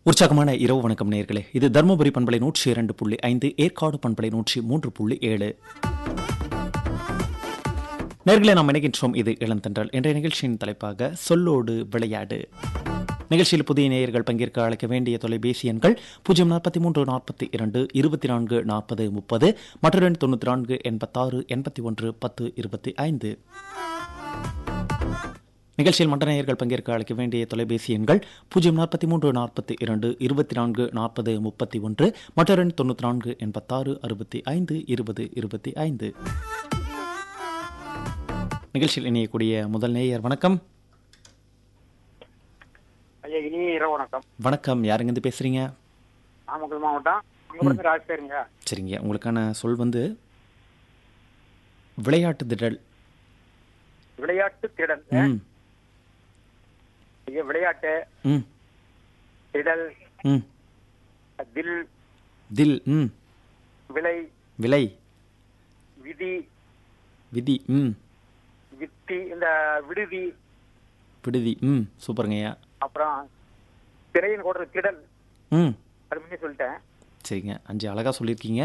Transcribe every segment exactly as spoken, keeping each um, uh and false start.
உற்சாகமான இரவு வணக்கம் நேயர்களே. இது தருமபுரி பண்பலை நூற்றி இரண்டு புள்ளி ஐந்து, ஏற்காடு பண்பலை நூற்றி மூன்று புள்ளி ஏழு. நேயர்களே, நாம் இணைகின்றோம். இது இளந்தென்றல். இன்றைய நிகழ்ச்சியின் தலைப்பாக சொல்லோடு விளையாடு. நிகழ்ச்சியில் புதிய நேயர்கள் பங்கேற்க அழைக்க வேண்டிய தொலைபேசி எண்கள் பூஜ்ஜியம் நாற்பத்தி மூன்று நாற்பத்தி இரண்டு இருபத்தி நான்கு நாற்பது முப்பது மற்றொரு தொண்ணூற்றி நான்கு எண்பத்தாறு எண்பத்தி ஒன்று பத்து இருபத்தி ஐந்து. நிகழ்ச்சியில் மற்ற நேயர்கள் பங்கேற்க அழைக்க வேண்டிய தொலைபேசி எண்கள் பூஜ்ஜியம் நாற்பத்தி மூன்று நாற்பத்தி இரண்டு இருபத்தி நான்கு நாற்பது முப்பத்தி ஒன்று மற்றொரு தொண்ணூற்றி நான்கு எண்பத்தாறு அறுபத்தி ஐந்து இருபது இருபத்தி ஐந்து. நிகழ்ச்சியில் இணையக்கூடிய முதல் நேயர் வணக்கம். ஐயா, இனிய இரவு வணக்கம். வணக்கம். யாருங்க பேசுறீங்க? நாமக்கல் மாவட்டம் ராஜ்பேருங்க. சரிங்க, உங்களுக்கான சொல் வந்து விளையாட்டு திடல். விளையாட்டு திடல். ம் ஐயா, விளையாட்டு ம் திடல் ம் தில் தில். ம் விலை விலை விதி விதி. ம் வித்தி இந்த விடுதி விடுதி. ம் சூப்பருங்கய்யா. அப்புறம் திரையின் கூட திடல். ம் அது முன்னே சொல்லிட்டேன். சரிங்க, அஞ்சு அழகா சொல்லியிருக்கீங்க.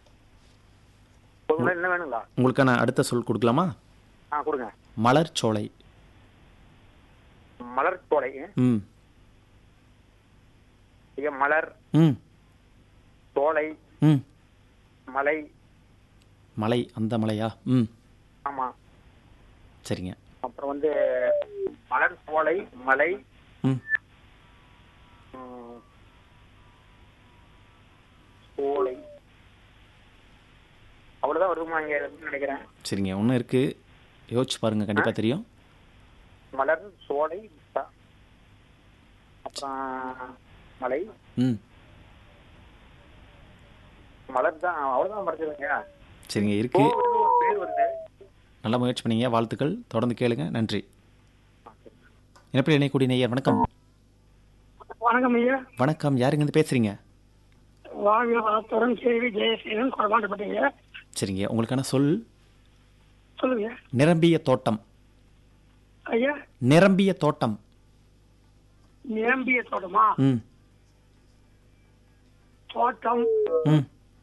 ஒரு என்ன வேணுங்களா? உங்களுக்கான அடுத்த சொல் கொடுக்கலாமா? ஆ, கொடுங்க. மலர் சோலை. மலர் சோலை. ம் ஐயா, மலர் ம் சோலை ம் மலை. மலை, அந்த மலையா? ம் ஆமா. சரிங்க. அப்புறம் வந்து மலர் சோலை மலை. ம் ம், சோலை. அவ்வளவுதான் வருமா இங்க நினைக்கிறேன். சரிங்க, ஒன்று இருக்கு, யோசிச்சு பாருங்க, கண்டிப்பாக தெரியும். மலர் சோலை த- அப்புறம் மலை ம் மலர் தான். அவ்வளவுதான் படிச்சதுங்க. சரிங்க, இருக்கு. ஒரு பேர் வருது. நல்லா முயற்சி பண்ணீங்க, வாழ்த்துக்கள். தொடர்ந்து கேளுங்க. நன்றி. இணைப்பில் இணையக்கூடிய நேயர் வணக்கம். வணக்கம் ஐயா. வணக்கம். யாருங்க இருந்து பேசுறீங்க? வாழ்க வளத்துடன் கேள்வி ஜெயசீலன் குறமாட்டப்பட்டீங்க. சரிங்க, உங்களுக்கான சொல் சொல்லுங்க நிரம்பிய தோட்டம். ஐயா. நிரம்பிய தோட்டம். நிரம்பிய தோட்டமா? ம் தோட்டம் ம்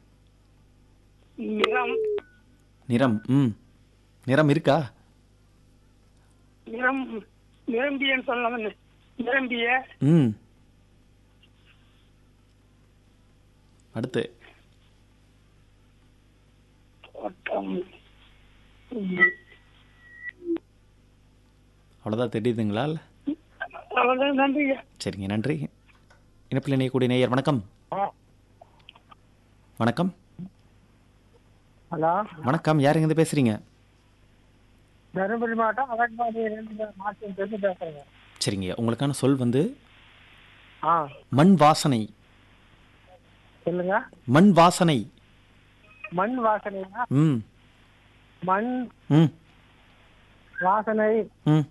நிறம். நிறம். ம் நிறம் இருக்கா? நிறம் நிரம்பியன்னு சொல்லலாமா? நி- நிரம்பிய ம் அடுத்து தோட்டம். ம். அவ்வளோதான் தெரியுதுங்களா? அவ்வளவுதான். நன்றிங்க. சரிங்க, நன்றி. இணைப்பில் இணையக்கூடிய நேயர் வணக்கம். வணக்கம். ஹலோ, வணக்கம். யாருங்க இருந்து பேசுறீங்க? தருமபுரி மாவட்டம் அதற்காக மாற்றம் தெரிஞ்சு பேசுறேங்க. சரிங்க, உங்களுக்கான சொல் வந்து ஆ, மண் வாசனை. சொல்லுங்க. மண் வாசனை. மண் வாசனையா? ம் மண் ம் வாசனை. ம்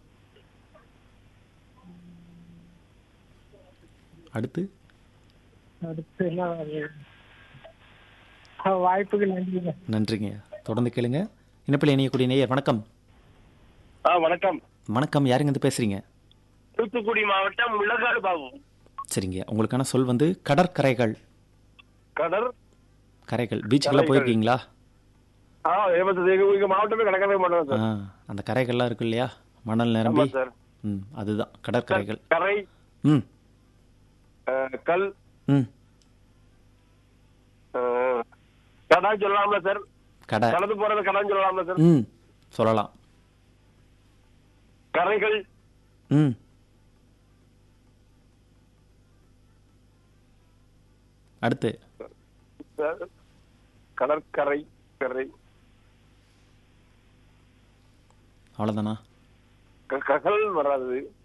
அடுத்து அடுத்து என்ன வருது? ஆ, வாய்ப்புக்கு நன்றிங்க. நன்றிங்க. தொடர்ந்து கேளுங்க. இணைப்பில் இணையக்கூடிய நேயர் வணக்கம். ஆ, வணக்கம். வணக்கம். யாருங்க இருந்து பேசுறீங்க? தூத்துக்குடி மாவட்டம் முள்ளக்காடு பாபு. சரிங்க, உங்களுக்கான சொல் வந்து கடற்கரைகள். கடல் கரைகள். பீச்சுக்கெல்லாம் போயிருக்கீங்களா? ஆ, எங்க மாவட்டமே கடற்கரை மாவட்டம் ஆ, சார். அந்த கரைகள்லாம் இருக்கு இல்லையா, மணல் நிரம்பி. ஆமா சார். ம் அதுதான் கடற்கரைகள். கரை ம் அஹ், கல் ம் அஹ், கடான்னு சொல்லலாம்ல சார்? கடை. கடந்து போறது கடான்னு சொல்லலாம்ல சார்? ம் சொல்லலாம். கரைகள் ம் அடுத்து சார், கடற்கரை கரை அவ்வளோதானா? க- ககல் வராது.